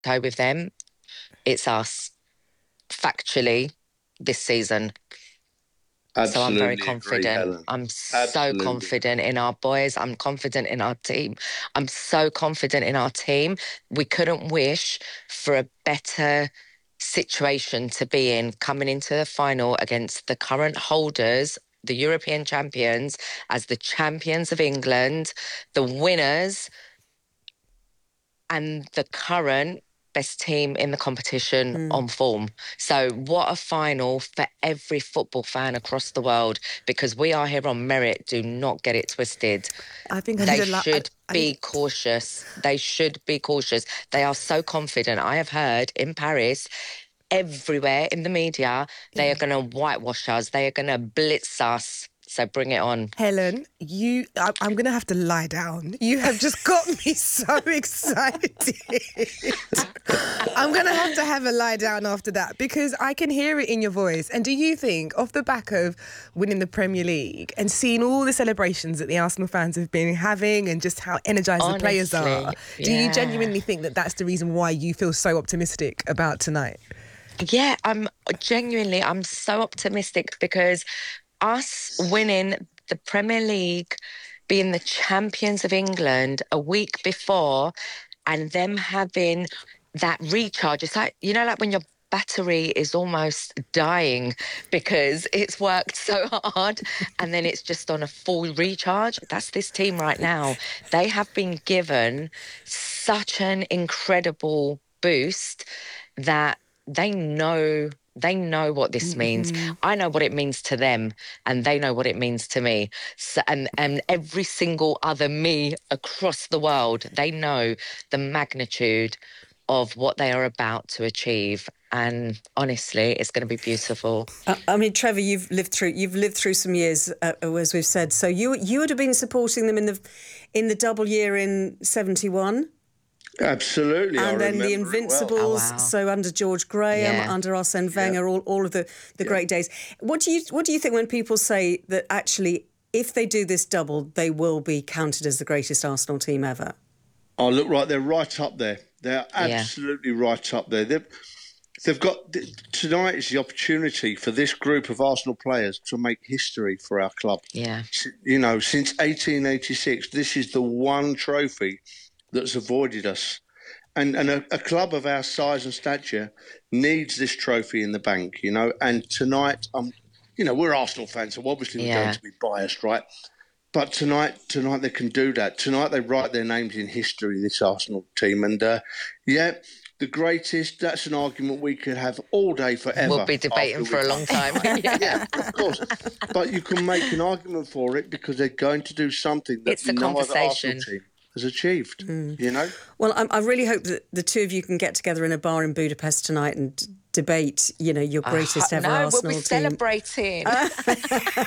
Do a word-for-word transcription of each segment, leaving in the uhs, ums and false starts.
toe with them, it's us, factually, this season. Absolutely so I'm very agree, confident. Helen. I'm so Absolutely. confident in our boys. I'm confident in our team. I'm so confident in our team. We couldn't wish for a better situation to be in coming into the final against the current holders, the European champions, as the champions of England, the winners, and the current best team in the competition mm. on form. So what a final for every football fan across the world, because we are here on merit. Do not get it twisted. I think I they la- should I, I be need... cautious. They should be cautious. They are so confident. I have heard in Paris, everywhere in the media, they yeah. are going to whitewash us. They are going to blitz us. So bring it on. Helen, you, I, I'm going to have to lie down. You have just got me so excited. I'm going to have to have a lie down after that, because I can hear it in your voice. And do you think, off the back of winning the Premier League and seeing all the celebrations that the Arsenal fans have been having and just how energised the players are, yeah. do you genuinely think that that's the reason why you feel so optimistic about tonight? Yeah, I'm genuinely, I'm so optimistic, because us winning the Premier League, being the champions of England a week before, and them having that recharge. It's like, you know, like when your battery is almost dying because it's worked so hard and then it's just on a full recharge. That's this team right now. They have been given such an incredible boost that they know... They know what this means. Mm-hmm. I know what it means to them, and they know what it means to me. So, and, and every single other me across the world, they know the magnitude of what they are about to achieve. And honestly, it's going to be beautiful. Uh, I mean, Trevor, you've lived through you've lived through some years, uh, as we've said. So you you would have been supporting them in the in the double year in seventy-one. Absolutely. And I then the Invincibles, well. oh, wow. so under George Graham, yeah. under Arsene Wenger, yeah. all, all of the, the yeah. great days. What do you what do you think when people say that actually, if they do this double, they will be counted as the greatest Arsenal team ever? Oh, look, right, they're right up there. They're absolutely yeah. right up there. They've, they've got... Tonight is the opportunity for this group of Arsenal players to make history for our club. Yeah. You know, since eighteen eighty-six, this is the one trophy that's avoided us. And and a, a club of our size and stature needs this trophy in the bank, you know. And tonight, um, you know, we're Arsenal fans, so obviously we're yeah. going to be biased, right? But tonight, tonight they can do that. Tonight they write their names in history, this Arsenal team. And, uh, yeah, the greatest, that's an argument we could have all day forever. We'll be debating for a long time. yeah. yeah, of course. But you can make an argument for it because they're going to do something that it's a no conversation. other Arsenal team has achieved, mm. you know? Well, I, I really hope that the two of you can get together in a bar in Budapest tonight and d- debate, you know, your greatest uh, ever no, Arsenal we'll be team. celebrating. we'll save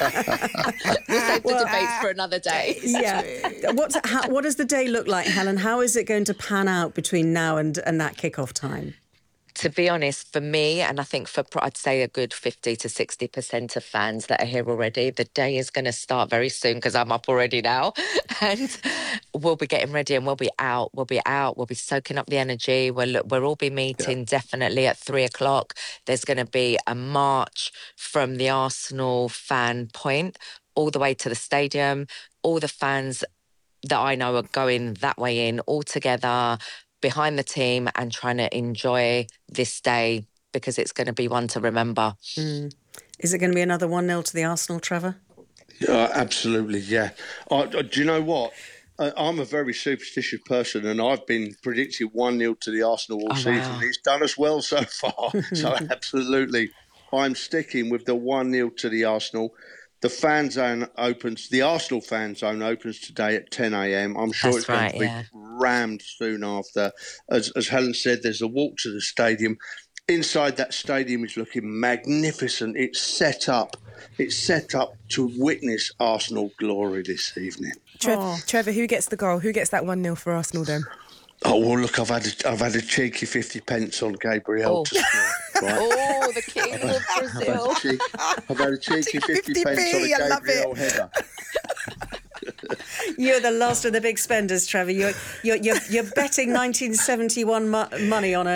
the well, debates uh, for another day. Yeah. What's, how, what does the day look like, Helen? How is it going to pan out between now and, and that kick-off time? To be honest, for me, and I think for, I'd say a good fifty to sixty percent of fans that are here already, the day is going to start very soon because I'm up already now. And we'll be getting ready and we'll be out. We'll be out. We'll be soaking up the energy. We'll, we'll all be meeting yeah. definitely at three o'clock. There's going to be a march from the Arsenal fan point all the way to the stadium. All the fans that I know are going that way in all together, behind the team and trying to enjoy this day because it's going to be one to remember. Mm. Is it going to be another one nil to the Arsenal, Trevor? Yeah, absolutely, yeah. Uh, do you know what? Uh, I'm a very superstitious person and I've been predicting one nil to the Arsenal all oh, season. Wow. It's done us well so far. So absolutely, I'm sticking with the one nil to the Arsenal. The fan zone opens, the Arsenal fan zone opens today at ten a.m. I'm sure That's it's right, going to be yeah. rammed soon after. As, as Helen said, there's a walk to the stadium. Inside that stadium is looking magnificent. It's set up. It's set up to witness Arsenal glory this evening. Trev, oh. Trevor, who gets the goal? Who gets that one nil for Arsenal then? Oh, well, look, I've had a, I've had a cheeky fifty pence on Gabriel oh. to score. Right? Oh, the king of Brazil. I've had a cheeky, I've had a cheeky fifty pence on a Gabriel header. You're the last of the big spenders, Trevor. You're you're you're, you're betting nineteen seventy-one mo- money on a